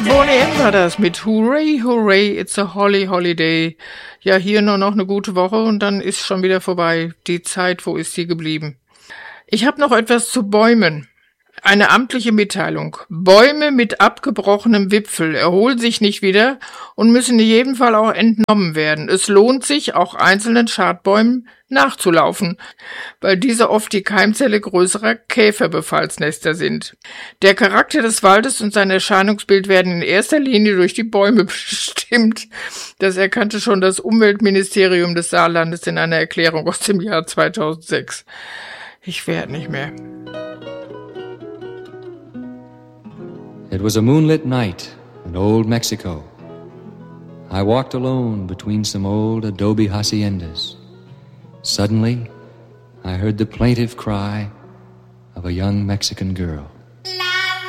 Boney M war das mit Hooray, Hooray, it's a Holly Holiday. Ja, hier nur noch eine gute Woche und dann ist schon wieder vorbei. Die Zeit, wo ist sie geblieben? Ich habe noch etwas zu Bäumen. Eine amtliche Mitteilung. Bäume mit abgebrochenem Wipfel erholen sich nicht wieder und müssen in jedem Fall auch entnommen werden. Es lohnt sich, auch einzelnen Schadbäumen nachzulaufen, weil diese oft die Keimzelle größerer Käferbefallsnester sind. Der Charakter des Waldes und sein Erscheinungsbild werden in erster Linie durch die Bäume bestimmt. Das erkannte schon das Umweltministerium des Saarlandes in einer Erklärung aus dem Jahr 2006. Ich werde nicht mehr. It was a moonlit night in old Mexico. I walked alone between some old adobe haciendas. Suddenly, I heard the plaintive cry of a young Mexican girl.